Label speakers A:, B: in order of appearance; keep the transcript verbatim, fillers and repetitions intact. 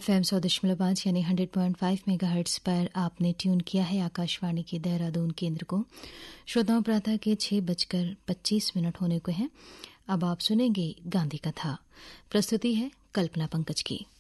A: F M सौ दशमलव पाँच यानी hundred point five mega hertz पर आपने ट्यून किया है आकाशवाणी के देहरादून केंद्र को। श्रोताओं, प्रातः के छह बजकर पच्चीस मिनट होने को हैं। अब आप सुनेंगे गांधी कथा। प्रस्तुति है कल्पना पंकज की।